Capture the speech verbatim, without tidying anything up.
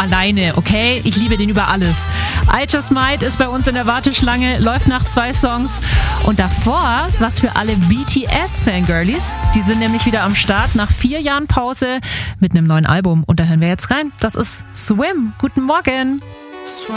alleine, okay? Ich liebe den über alles. I Just Might ist bei uns in der Warteschlange, läuft nach zwei Songs. Und davor, was für alle B T S-Fangirlies, die sind nämlich wieder am Start nach vier Jahren Pause mit einem neuen Album. Und da hören wir jetzt rein. Das ist Swim. Guten Morgen.